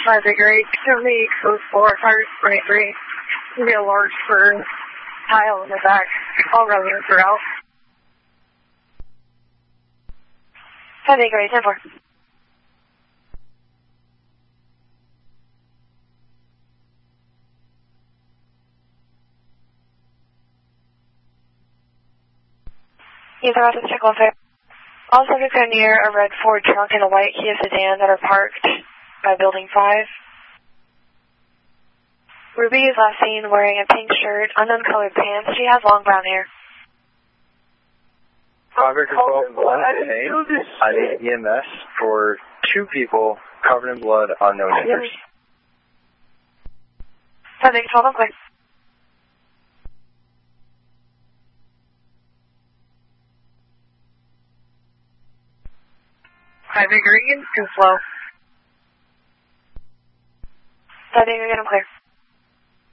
5 Great, to me, code 4, fire 23. There'll be a large burn tile in the back. All residents are out. 5 Great, 10-4. Either out of check on fair. All subjects are near a red Ford truck and a white Kia sedan that are parked by Building 5. Ruby is last seen wearing a pink shirt, unknown colored pants. She has long brown hair. 5 Acre 12, I need EMS for 2 people covered in blood, unknown injuries. 5 Acre 12, okay. 5 Green, too slow. 5 Acre, get him clear.